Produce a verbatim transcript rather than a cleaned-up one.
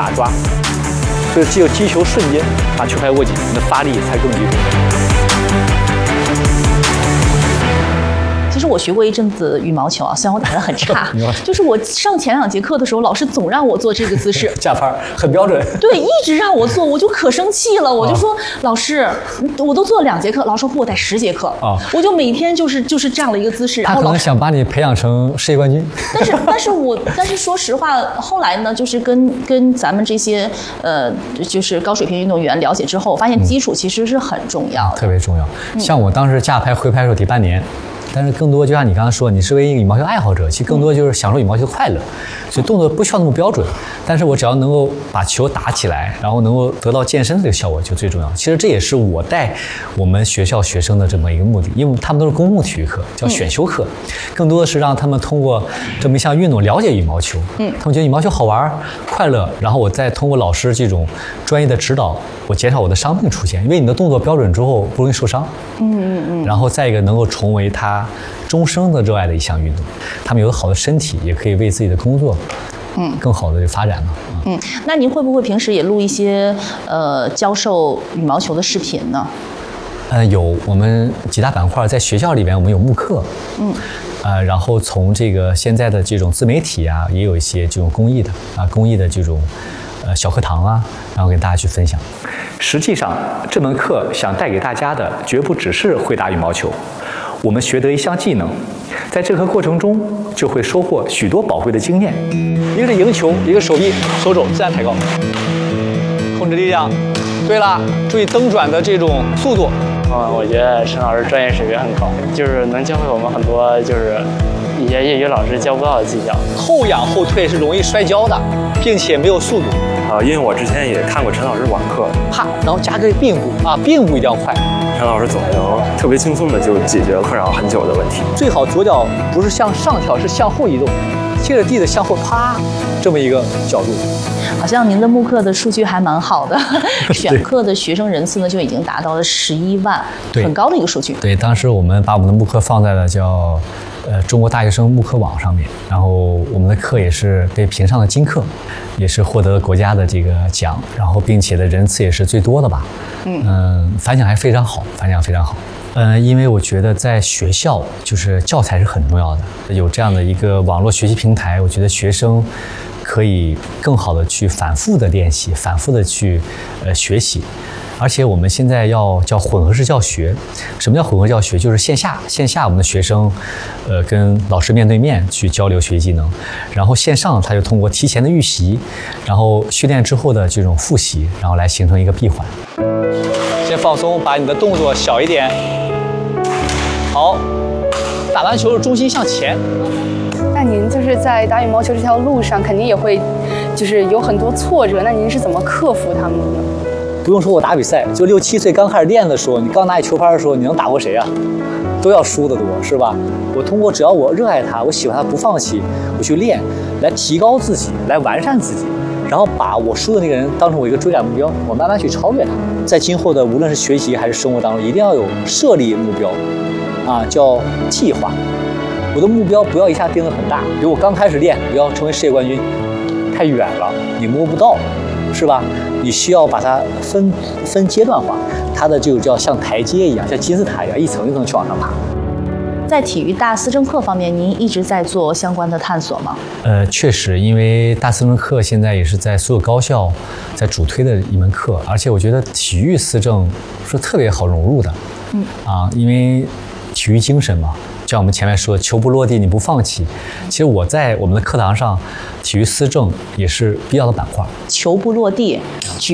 把抓，所以只有击球瞬间把球拍握紧，你的发力才更集中。 其实我学过一阵子羽毛球啊，虽然我打得很差，就是我上前两节课的时候，老师总让我做这个姿势， 架拍很标准。 对，一直让我做，我就可生气了，我就说、啊、老师，我都做了两节课，老师说我得十节课啊，我就每天就是就是这样的一个姿势。 他可能想把你培养成世界冠军。 但是但是我但是说实话，后来呢，就是跟跟咱们这些呃就是高水平运动员了解之后，发现基础其实是很重要的， 嗯、特别重要。像我当时架拍挥拍的时候得半年。但是更多就像你刚刚说，你是为一个羽毛球爱好者，其实更多就是享受羽毛球的快乐，所以动作不需要那么标准。但是我只要能够把球打起来，然后能够得到健身的这个效果就最重要。其实这也是我带我们学校学生的这么一个目的，因为他们都是公共体育课，叫选修课，更多的是让他们通过这么一项运动了解羽毛球，嗯，他们觉得羽毛球好玩、快乐，然后我再通过老师这种专业的指导，我减少我的伤病出现，因为你的动作标准之后不容易受伤，嗯嗯嗯，然后再一个能够重为他终生的热爱的一项运动，他们有个好的身体，也可以为自己的工作，嗯，更好的发展嘛。 嗯，那您会不会平时也录一些呃教授羽毛球的视频呢？ 呃，有，我们几大板块在学校里边，我们有慕课，嗯，呃，然后从这个现在的这种自媒体啊，也有一些这种公益的啊，公益的这种呃小课堂啊，然后给大家去分享。 实际上，这门课想带给大家的，绝不只是会打羽毛球。我们学得一项技能，在这个过程中就会收获许多宝贵的经验。一个是赢球，一个手臂、手肘自然抬高，控制力量。对了，注意蹬转的这种速度。 嗯，我觉得陈老师专业水平很高，就是能教会我们很多就是一些业余老师教不到的技巧。 后仰后退是容易摔跤的，并且没有速度。 啊，因为我之前也看过陈老师网课， 啪，然后加个并步啊，并步一定要快。 陈老师总能特别轻松的就解决困扰很久的问题。 最好左脚不是向上跳，是向后移动，贴着地的向后啪，这么一个角度。 好像您的慕课的数据还蛮好的，选课的学生人次呢就已经达到了十一万，很高的一个数据。 对，当时我们把我们的慕课放在了叫呃中国大学生慕课网上面，然后我们的课也是被评上了金课，也是获得了国家的这个奖，然后并且的人次也是最多的吧，嗯、呃，反响还非常好，反响非常好。嗯、呃，因为我觉得在学校就是教材是很重要的，有这样的一个网络学习平台，我觉得学生可以更好的去反复的练习，反复的去呃学习。而且我们现在要叫混合式教学。什么叫混合教学？就是线下线下我们的学生呃跟老师面对面去交流学习技能，然后线上他就通过提前的预习，然后训练之后的这种复习，然后来形成一个闭环。 先放松，把你的动作小一点。好，打完球重心向前。 那您就是在打羽毛球这条路上，肯定也会就是有很多挫折，那您是怎么克服他们的呢？ 不用说我打比赛，就六七岁刚开始练的时候，你刚拿起球拍的时候，你能打过谁啊？都要输得多，是吧？我通过只要我热爱它，我喜欢它，不放弃，我去练，来提高自己，来完善自己，然后把我输的那个人当成我一个追赶目标，我慢慢去超越他。在今后的无论是学习还是生活当中，一定要有设立目标，啊，叫计划。我的目标不要一下定得很大，比如我刚开始练，我要成为世界冠军，太远了，你摸不到，是吧？你需要把它分分阶段化，它的就叫像台阶一样，像金字塔一样，一层一层去往上爬。 在体育大思政课方面，您一直在做相关的探索吗？ 呃，确实，因为大思政课现在也是在所有高校在主推的一门课，而且我觉得体育思政是特别好融入的。嗯啊，因为体育精神嘛。像我们前面说，球不落地你不放弃。其实我在我们的课堂上，体育思政也是必要的板块。 球不落地，